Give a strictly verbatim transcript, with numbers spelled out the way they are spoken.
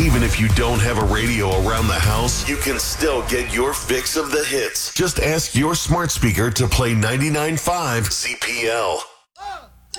Even if you don't have a radio around the house, you can still get your fix of the hits. Just ask your smart speaker to play ninety-nine point five C P L.